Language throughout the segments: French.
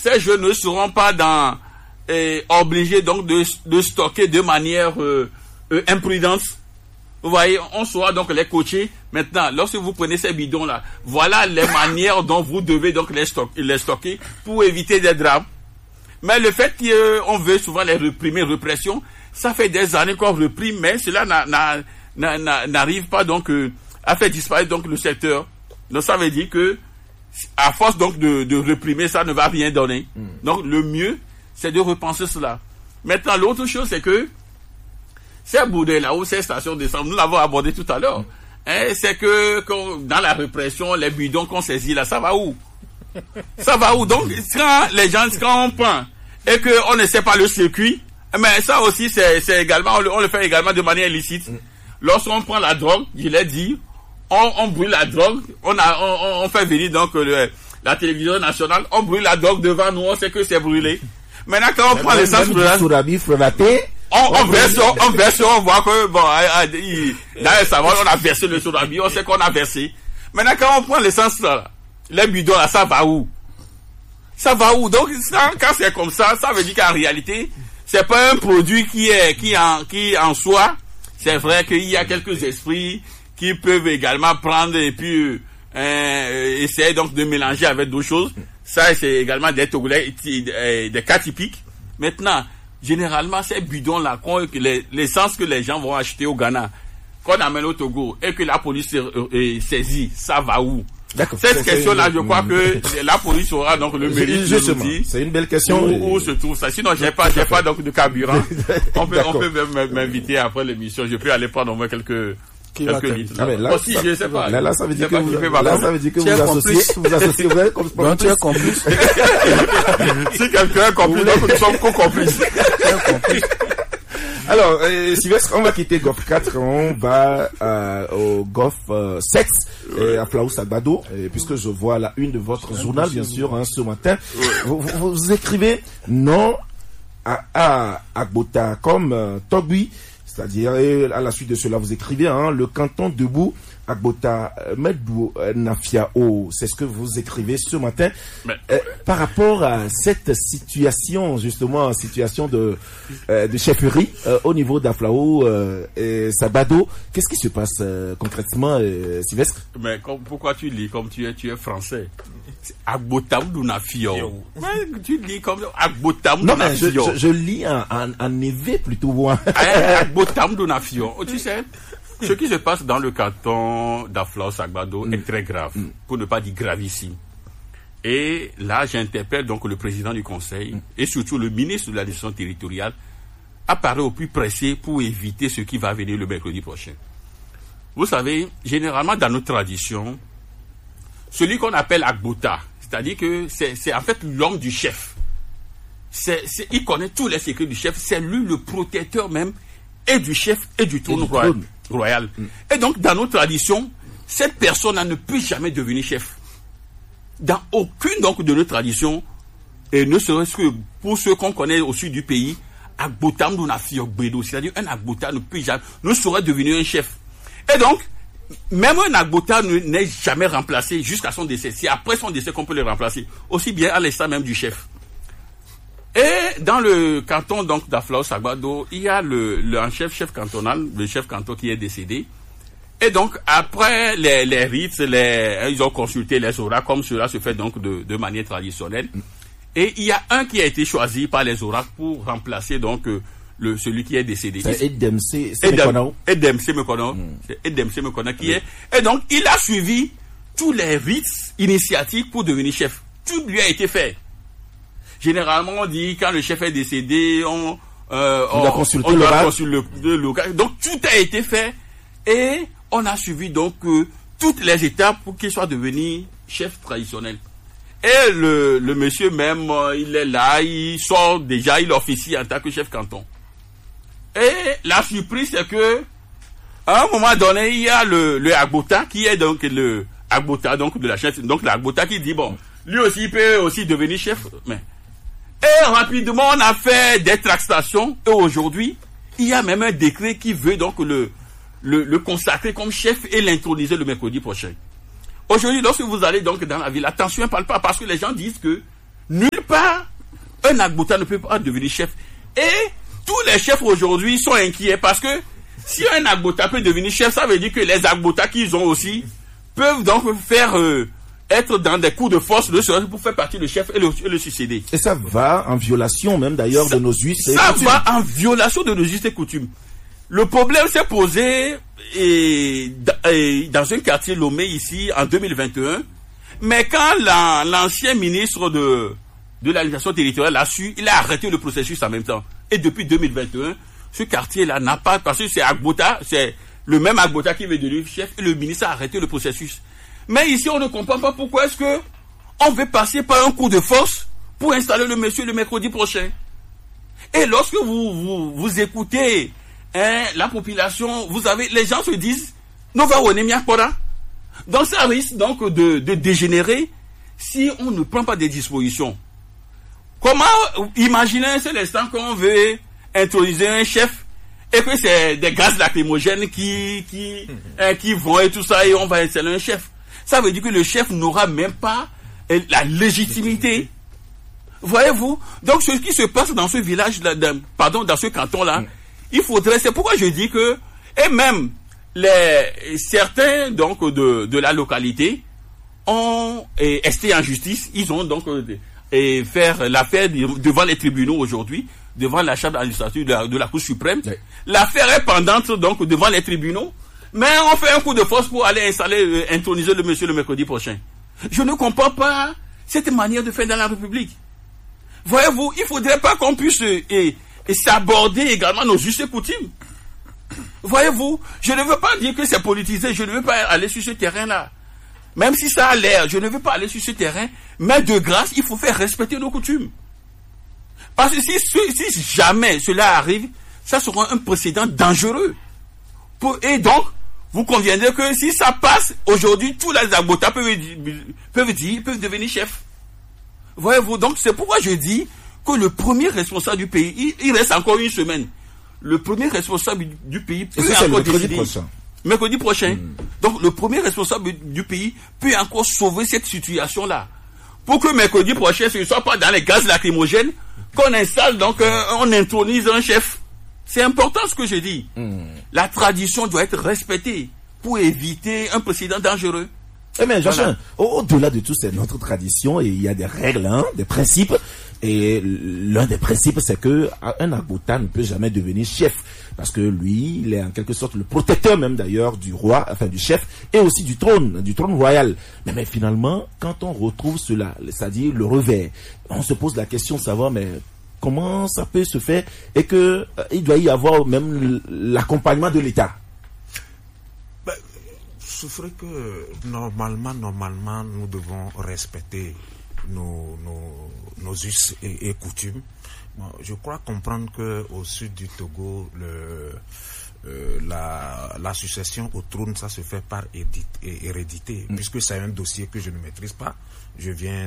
ces jeunes ne seront pas obligés donc de stocker de manière imprudente. Vous voyez, on saura donc les coacher. Maintenant, lorsque vous prenez ces bidons-là, voilà les manières dont vous devez donc les stocker pour éviter des drames. Mais le fait qu'on veut souvent les réprimer, répression, ça fait des années qu'on réprime, mais cela n'arrive pas donc à faire disparaître donc le secteur. Donc ça veut dire que à force donc de réprimer, ça ne va rien donner. Donc le mieux, c'est de repenser cela. Maintenant, l'autre chose, c'est que ces bourdins-là ou ces stations d'essence, nous l'avons abordé tout à l'heure, c'est que dans la répression, les bidons qu'on saisit là, ça va où? Ça va où? Donc, quand on prend et qu'on ne sait pas le circuit, mais ça aussi, c'est également, on le fait également de manière illicite. Lorsqu'on prend la drogue, je l'ai dit, on brûle la drogue, on fait venir donc la télévision nationale, on brûle la drogue devant nous, on sait que c'est brûlé. Maintenant, quand on prend l'essence frelaté, on verse, on voit que, bon, dans le savon, on a versé le sodabi, on sait qu'on a versé. Maintenant, quand on prend l'essence, là, les bidons, là, ça va où? Ça va où? Donc, quand c'est comme ça, ça veut dire qu'en réalité, c'est pas un produit qui en soi, c'est vrai qu'il y a quelques esprits qui peuvent également prendre et puis, essayer donc de mélanger avec d'autres choses. Ça, c'est également des Togolais, des cas typiques. Maintenant, généralement, ces bidons-là, l'essence que les gens vont acheter au Ghana, qu'on amène au Togo et que la police saisit, ça va où? D'accord. Cette question-là, je crois que la police aura donc le mérite de nous dire. C'est une belle question. Où se trouve ça? Sinon, j'ai pas donc de carburant. On peut même m'inviter après l'émission. Je peux aller prendre au moins quelques litres. Ah, là, aussi, je sais pas. Là, ça veut dire que vous associez comme donc tu es complice. Si quelqu'un est complice, donc nous sommes co-complices. Alors, Sylvestre, on va quitter Golfe 4, on va au Golfe 7, à Flaou-Sagbado, puisque je vois la une de votre journal, bien sûr, ce matin. Vous écrivez non à Agbota comme Togui, c'est-à-dire, à la suite de cela, vous écrivez le canton debout, Agbota Medbou Nafiao, c'est ce que vous écrivez ce matin. Par rapport à cette situation, justement, situation de chefferie au niveau d'Aflao et Sabado, qu'est-ce qui se passe concrètement, Sylvestre? Mais pourquoi tu lis comme tu es français? Agbota Nafiao. Tu lis comme Agbota Nafiao. Non, mais je lis en éveil plutôt moi. Agbota Nafiao. Tu sais, ce qui se passe dans le canton d'Aflao-Sagbado est très grave, pour ne pas dire gravissime. Et là, j'interpelle donc le président du conseil et surtout le ministre de la décision territoriale à parler au plus pressé pour éviter ce qui va venir le mercredi prochain. Vous savez, généralement dans notre tradition, celui qu'on appelle Agbota, c'est-à-dire que c'est en fait l'homme du chef. Il connaît tous les secrets du chef, c'est lui le protecteur même et du chef et du trône royal. Et donc, dans nos traditions, cette personne-là ne peut jamais devenir chef. Dans aucune donc de nos traditions, et ne serait-ce que pour ceux qu'on connaît au sud du pays, Agbota Mdounafiok Bredo, c'est-à-dire un Agbota ne saurait devenir un chef. Et donc, même un Agbota n'est jamais remplacé jusqu'à son décès. C'est après son décès qu'on peut le remplacer. Aussi bien à l'instant même du chef. Et dans le canton donc d'Aflao-Sagbado, il y a un chef cantonal, le chef canton qui est décédé. Et donc après les rites, ils ont consulté les oracles comme cela se fait donc de manière traditionnelle. Et il y a un qui a été choisi par les oracles pour remplacer donc celui qui est décédé. C'est Edemse Mekona qui est. Et donc il a suivi tous les rites initiatiques pour devenir chef. Tout lui a été fait. Généralement, on dit, quand le chef est décédé, on doit consulter le local. Donc, tout a été fait et on a suivi donc toutes les étapes pour qu'il soit devenu chef traditionnel. Et le monsieur même, il est là, il sort déjà, il officie en tant que chef canton. Et la surprise, c'est que, à un moment donné, il y a le Agbota qui est donc le Agbota donc de la chef, donc l'Agbota qui dit, bon, lui aussi, il peut aussi devenir chef, mais et rapidement, on a fait des tractations. Et aujourd'hui, il y a même un décret qui veut donc le consacrer comme chef et l'introniser le mercredi prochain. Aujourd'hui, lorsque vous allez donc dans la ville, attention, ne parle pas parce que les gens disent que nulle part, un Agbota ne peut pas devenir chef. Et tous les chefs aujourd'hui sont inquiets parce que si un Agbota peut devenir chef, ça veut dire que les Agbota qu'ils ont aussi peuvent donc faire être dans des coups de force pour faire partie du chef et le succéder. Et ça va en violation même d'ailleurs de nos us et coutumes. Ça va en violation de nos us et coutumes. Le problème s'est posé dans un quartier Lomé ici en 2021. Mais quand l'ancien ministre de l'administration territoriale l'a su, il a arrêté le processus en même temps. Et depuis 2021, ce quartier-là n'a pas, parce que c'est Agbota, c'est le même Agbota qui veut devenir chef, et le ministre a arrêté le processus. Mais ici, on ne comprend pas pourquoi est-ce que on veut passer par un coup de force pour installer le monsieur le mercredi prochain. Et lorsque vous écoutez la population, les gens se disent, nous va on est pora. Donc ça risque donc de dégénérer si on ne prend pas des dispositions. Comment imaginer un seul instant qu'on veut introniser un chef et que c'est des gaz lacrymogènes qui vont et tout ça et on va installer un chef. Ça veut dire que le chef n'aura même pas la légitimité. Voyez-vous? Donc ce qui se passe dans ce village, dans ce canton-là, il faudrait, c'est pourquoi je dis que, et même certains donc de la localité ont esté en justice, ils ont donc faire l'affaire devant les tribunaux aujourd'hui, devant la chambre administrative de la Cour suprême. Oui. L'affaire est pendante donc devant les tribunaux, mais on fait un coup de force pour aller introniser le monsieur le mercredi prochain. Je ne comprends pas cette manière de faire dans la République. Voyez-vous, il faudrait pas qu'on puisse s'aborder également nos us et coutumes. Voyez-vous, je ne veux pas dire que c'est politisé, je ne veux pas aller sur ce terrain-là. Même si ça a l'air, je ne veux pas aller sur ce terrain, mais de grâce, il faut faire respecter nos coutumes. Parce que si jamais cela arrive, ça sera un précédent dangereux. Et donc, vous conviendrez que si ça passe, aujourd'hui, tous les Agbota peuvent devenir chefs. Voyez-vous, donc c'est pourquoi je dis que le premier responsable du pays, il reste encore une semaine. Le premier responsable du pays peut encore décider. Mercredi prochain. Donc le premier responsable du pays peut encore sauver cette situation-là. Pour que mercredi prochain, ce ne soit pas dans les gaz lacrymogènes qu'on installe, donc on intronise un chef. C'est important ce que je dis. La tradition doit être respectée pour éviter un précédent dangereux. Eh bien, Joachim, au-delà de tout, c'est notre tradition et il y a des règles, des principes. Et l'un des principes, c'est que un Agbota ne peut jamais devenir chef. Parce que lui, il est en quelque sorte le protecteur même d'ailleurs du roi, enfin du chef, et aussi du trône royal. Mais finalement, quand on retrouve cela, c'est-à-dire le revers, on se pose la question de savoir, mais comment ça peut se faire et que il doit y avoir même l'accompagnement de l'État. C'est vrai que normalement, nous devons respecter nos us et coutumes. Bon, je crois comprendre que au sud du Togo, la succession au trône, ça se fait par hérédité, puisque c'est un dossier que je ne maîtrise pas. Je viens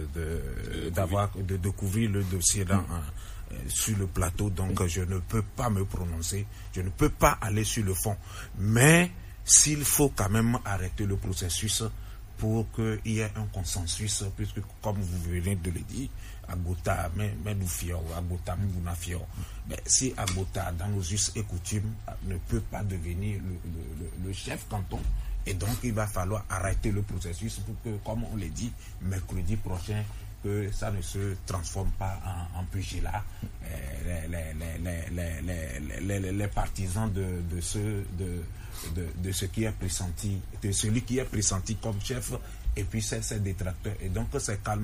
de découvrir le dossier sur le plateau, donc je ne peux pas me prononcer, je ne peux pas aller sur le fond. Mais s'il faut quand même arrêter le processus pour qu'il y ait un consensus, puisque comme vous venez de le dire, Agbota, mais nous fions, Agbota, nous fions. Mais si Agbota, dans nos us et coutumes, ne peut pas devenir le chef canton, et donc il va falloir arrêter le processus pour que, comme on l'a dit, mercredi prochain, que ça ne se transforme pas en pugilat. Les partisans de ce qui est pressenti, de celui qui est pressenti comme chef, et puis ses détracteurs. Et donc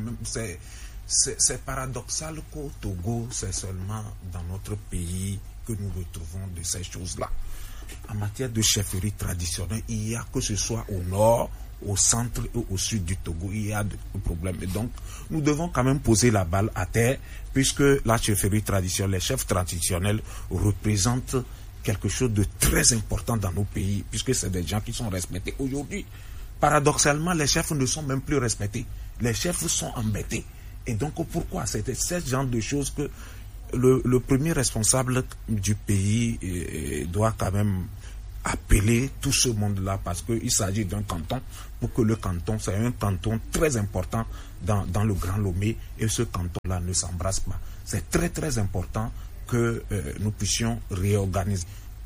c'est paradoxal qu'au Togo, c'est seulement dans notre pays que nous retrouvons de ces choses-là. En matière de chefferie traditionnelle, il y a, que ce soit au nord, au centre et au sud du Togo, il y a des problèmes. Et donc, nous devons quand même poser la balle à terre, puisque la chefferie traditionnelle, les chefs traditionnels représentent quelque chose de très important dans nos pays, puisque c'est des gens qui sont respectés. Aujourd'hui, paradoxalement, les chefs ne sont même plus respectés. Les chefs sont embêtés. Et donc, pourquoi? C'est ce genre de choses que le premier responsable du pays doit quand même appeler tout ce monde-là, parce qu'il s'agit d'un canton, pour que le canton, c'est un canton très important dans le Grand Lomé, et ce canton-là ne s'embrasse pas. C'est très très important que nous puissions réorganiser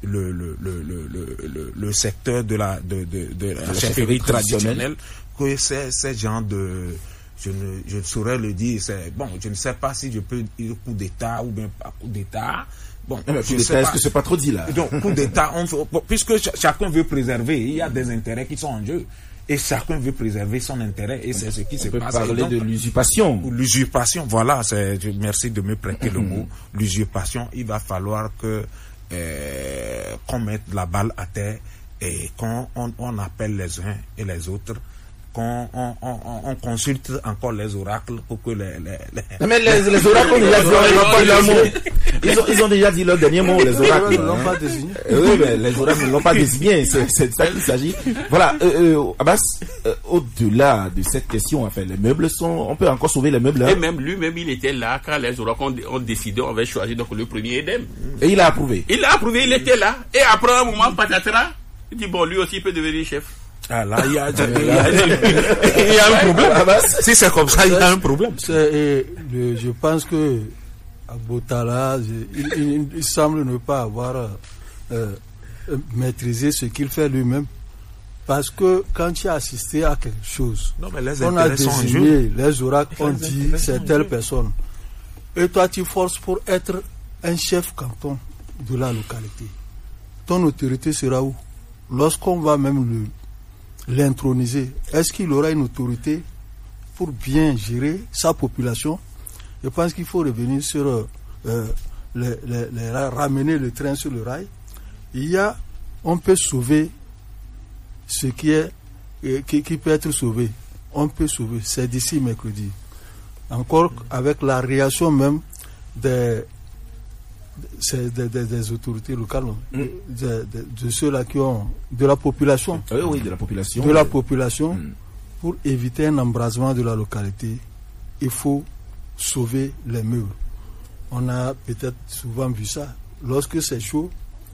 le secteur de la chefferie traditionnelle, que ces gens de... Je ne saurais le dire, je ne sais pas si je peux dire coup d'État ou bien pas coup d'État. Bon, coup d'État, est-ce que c'est pas trop dit là? Donc, coup d'État, puisque chacun veut préserver, il y a des intérêts qui sont en jeu. Et chacun veut préserver son intérêt, et c'est ce qui se passe. On peut parler de l'usurpation. L'usurpation, voilà, merci de me prêter le mot. L'usurpation, il va falloir qu'on mette la balle à terre et qu'on appelle les uns et les autres, qu'on consulte encore les oracles pour que Mais les oracles ont déjà dit leur mot. Ils ont déjà dit leur dernier mot, les oracles. Ils ne l'ont pas désigné. Oui, mais les oracles ne l'ont pas désigné. C'est de ça qu'il s'agit. Voilà, Abbas, au-delà de cette question, enfin, les meubles on peut encore sauver les meubles. Hein? Et même lui-même, il était là quand les oracles ont décidé, on va choisir donc le premier Edem. Et il a approuvé. Il a approuvé, il était là. Et après un moment, patatras, il dit bon, lui aussi il peut devenir chef. Ah là, il y a un problème. Si c'est comme ça, il y a un problème. Je pense que Agbotala, il semble ne pas avoir maîtrisé ce qu'il fait lui-même. Parce que quand tu as assisté à quelque chose, on a désigné, les oracles ont dit c'est telle personne. Et toi, tu forces pour être un chef canton de la localité. Ton autorité sera où? Lorsqu'on va même l'introniser, est-ce qu'il aura une autorité pour bien gérer sa population? Je pense qu'il faut revenir sur ramener le train sur le rail. On peut sauver ce qui peut être sauvé. On peut sauver. C'est d'ici mercredi. Encore avec la réaction même des autorités locales, de ceux-là qui ont de la population. Oui, de la population. De la population, pour éviter un embrasement de la localité, il faut sauver les murs. On a peut-être souvent vu ça. Lorsque c'est chaud,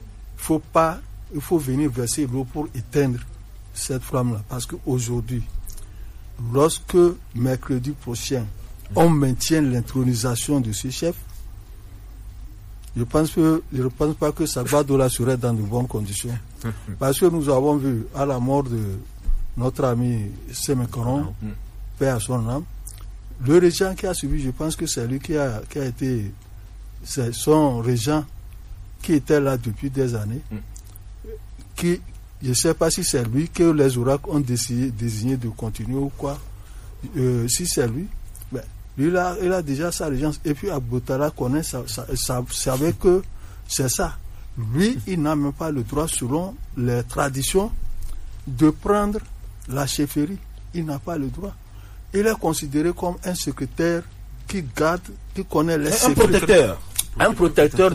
il faut venir verser l'eau pour éteindre cette flamme-là. Parce qu'aujourd'hui, lorsque mercredi prochain, on maintient l'intronisation de ce chef, je ne pense pas que Sagbadola serait dans de bonnes conditions. Parce que nous avons vu, à la mort de notre ami Semekoron, paix à son âme, le régent qui a suivi, je pense que c'est lui qui a été, c'est son régent qui était là depuis des années, je ne sais pas si c'est lui que les oracles ont désigné de continuer ou quoi. Si c'est lui, lui, il a déjà sa régence. Et puis Agbotala connaît savait que c'est ça. Lui, il n'a même pas le droit, selon les traditions, de prendre la chefferie. Il n'a pas le droit. Il est considéré comme un secrétaire qui connaît les secrets. Un protecteur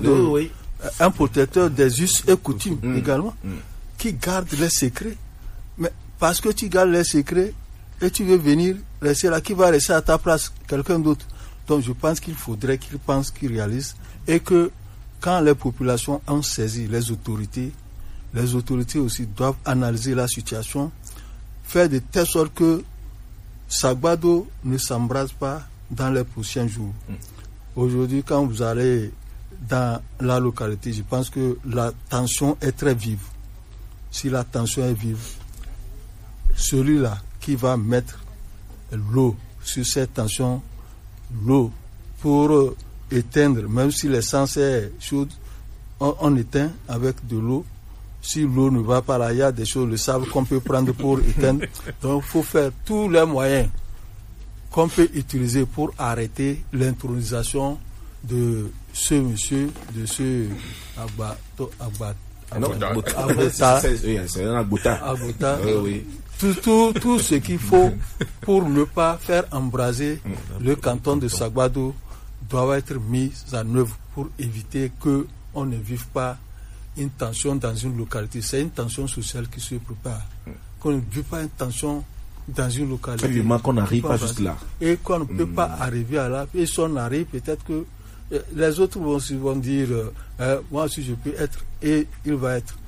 des us et coutumes également, qui garde les secrets. Mais parce que tu gardes les secrets, et tu veux venir rester là, qui va rester à ta place? Quelqu'un d'autre. Donc je pense qu'il faudrait qu'il pense, qu'il réalise, et que quand les populations ont saisi les autorités aussi doivent analyser la situation, faire de telle sorte que Sagbado ne s'embrase pas dans les prochains jours. Aujourd'hui, quand vous allez dans la localité, je pense que la tension est très vive. Si la tension est vive, celui-là qui va mettre l'eau sur cette tension, l'eau pour éteindre, même si l'essence est chaude, on éteint avec de l'eau. Si l'eau ne va pas là, il y a des choses, le sable qu'on peut prendre pour éteindre. Donc il faut faire tous les moyens qu'on peut utiliser pour arrêter l'intronisation de ce monsieur, de ce Agbota. Tout ce qu'il faut pour ne pas faire embraser le canton de Sagbado doit être mis en œuvre pour éviter qu'on ne vive pas une tension dans une localité. C'est une tension sociale qui se prépare. Qu'on ne vit pas une tension dans une localité. Évidemment qu'on n'arrive pas juste là. Et qu'on ne peut pas arriver à là. Et si on arrive, peut-être que les autres vont dire moi aussi je peux être, et il va être.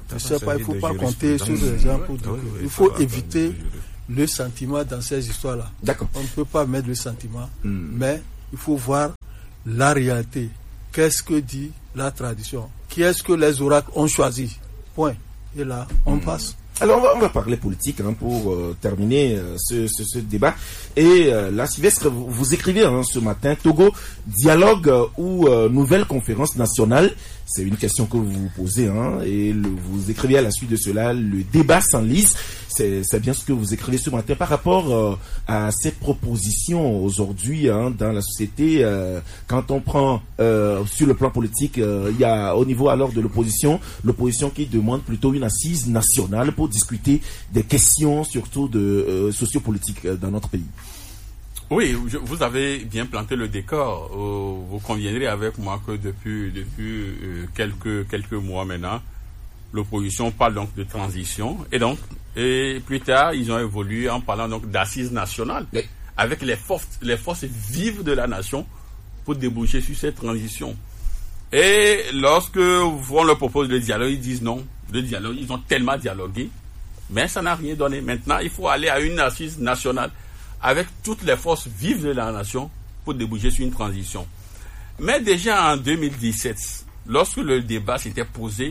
Je ne sais pas, il ne faut pas compter sur les gens pour dire il faut éviter le sentiment dans ces histoires-là. D'accord. On ne peut pas mettre le sentiment, mais il faut voir la réalité. Qu'est-ce que dit la tradition? Qui est-ce que les oracles ont choisi? Point. Et là, on passe. Alors, on va parler politique pour terminer ce débat. Et là, Sylvestre, vous écrivez ce matin, Togo, dialogue ou nouvelle conférence nationale. C'est une question que vous vous posez. Et vous écrivez à la suite de cela, le débat s'enlise. C'est bien ce que vous écrivez ce matin par rapport à ces propositions aujourd'hui dans la société. Quand on prend sur le plan politique, il y a au niveau alors de l'opposition qui demande plutôt une assise nationale pour discuter des questions surtout de sociopolitiques dans notre pays. Oui, vous avez bien planté le décor. Vous conviendrez avec moi que depuis quelques mois maintenant, l'opposition parle donc de transition et plus tard ils ont évolué en parlant donc d'assises nationales avec les forces vives de la nation pour déboucher sur cette transition. Et lorsque on leur propose le dialogue, ils disent non. Le dialogue, ils ont tellement dialogué, mais ça n'a rien donné. Maintenant, il faut aller à une assise nationale avec toutes les forces vives de la nation pour déboucher sur une transition. Mais déjà en 2017, lorsque le débat s'était posé,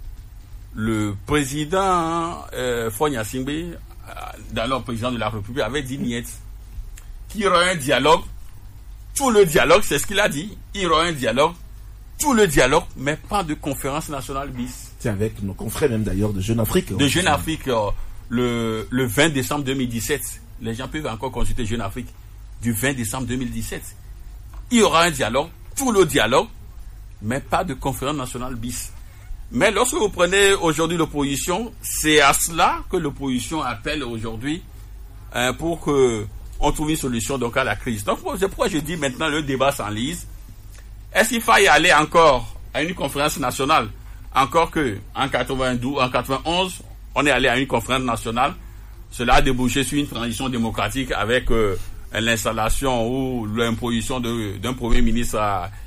le président Faure Gnassingbé, d'alors président de la République, avait dit niet, qu'il y aurait un dialogue, tout le dialogue, c'est ce qu'il a dit, il y aura un dialogue, tout le dialogue, mais pas de conférence nationale bis. C'est avec nos confrères même d'ailleurs de Jeune Afrique. De Jeune Afrique, le 20 décembre 2017. Les gens peuvent encore consulter Jeune Afrique du 20 décembre 2017. Il y aura un dialogue, tout le dialogue, mais pas de conférence nationale bis. Mais lorsque vous prenez aujourd'hui l'opposition, c'est à cela que l'opposition appelle aujourd'hui pour qu'on trouve une solution donc à la crise. Donc c'est pourquoi je dis maintenant le débat s'enlise. Est-ce qu'il faut y aller encore à une conférence nationale? Encore que en 91, on est allé à une conférence nationale. Cela a débouché sur une transition démocratique avec l'installation ou l'imposition d'un premier ministre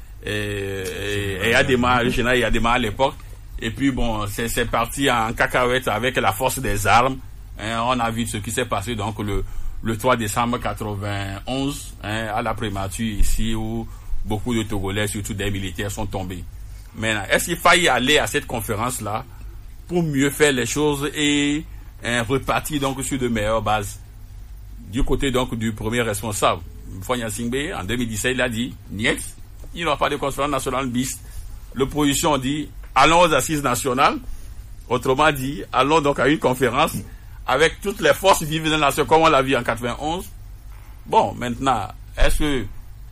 le général Yadema à l'époque. Et puis bon, c'est parti en cacahuète avec la force des armes. On a vu ce qui s'est passé donc le 3 décembre 91 à la primature ici où beaucoup de Togolais, surtout des militaires, sont tombés. Maintenant, est-ce qu'il faille aller à cette conférence-là pour mieux faire les choses et repartir donc sur de meilleures bases? Du côté donc du premier responsable, Faure Gnassingbé, en 2017, il a dit niet, il n'y aura pas de conférence nationale bis. L'opposition dit allons aux assises nationales, autrement dit, allons donc à une conférence avec toutes les forces vives de la nation comme on l'a vu en 91. Bon, maintenant, est-ce que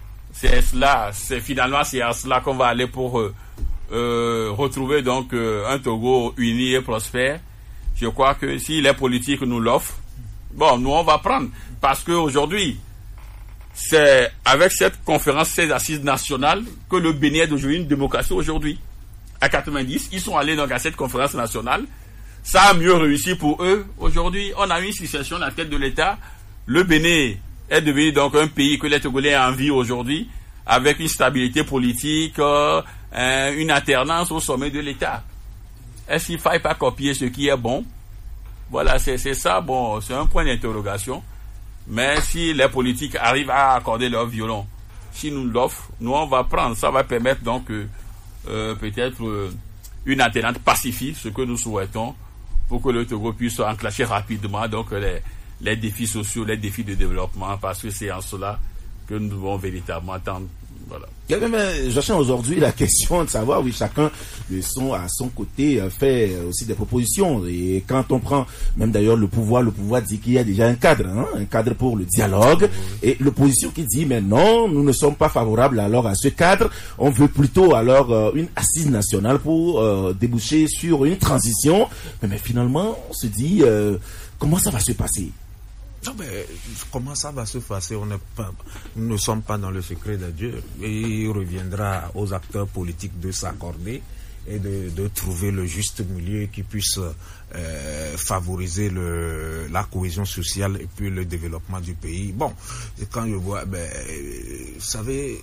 c'est finalement à cela qu'on va aller pour retrouver donc un Togo uni et prospère? Je crois que si les politiques nous l'offrent, bon, nous on va prendre. Parce qu'aujourd'hui, c'est avec cette conférence, ces assises nationales, que le Bénin est d'aujourd'hui une démocratie aujourd'hui. À 90, ils sont allés donc à cette conférence nationale. Ça a mieux réussi pour eux. Aujourd'hui, on a une situation à la tête de l'État. Le Bénin est devenu donc un pays que les Togolais envient aujourd'hui, avec une stabilité politique, une alternance au sommet de l'État. Est-ce qu'il ne faille pas copier ce qui est bon? Voilà, c'est ça. Bon, c'est un point d'interrogation. Mais si les politiques arrivent à accorder leur violon, si nous l'offrent, nous on va prendre. Ça va permettre donc peut-être une alternance pacifique, ce que nous souhaitons, pour que le Togo puisse enclencher rapidement donc les défis sociaux, les défis de développement, parce que c'est en cela que nous devons véritablement tendre. Voilà. J'achète aujourd'hui la question de savoir, oui, chacun à son côté fait aussi des propositions. Et quand on prend, même d'ailleurs le pouvoir dit qu'il y a déjà un cadre pour le dialogue. Et l'opposition qui dit, mais non, nous ne sommes pas favorables alors à ce cadre. On veut plutôt alors une assise nationale pour déboucher sur une transition. Mais finalement, on se dit, comment ça va se passer? Non, mais comment ça va se passer? Nous ne sommes pas dans le secret de Dieu. Et il reviendra aux acteurs politiques de s'accorder et de trouver le juste milieu qui puisse favoriser la cohésion sociale et puis le développement du pays. Bon, quand je vois, vous savez,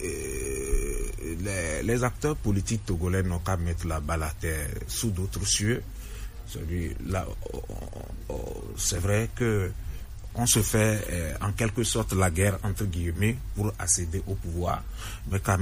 les acteurs politiques togolais n'ont qu'à mettre la balle à terre sous d'autres cieux. C'est vrai que on se fait en quelque sorte la guerre entre guillemets pour accéder au pouvoir, mais quand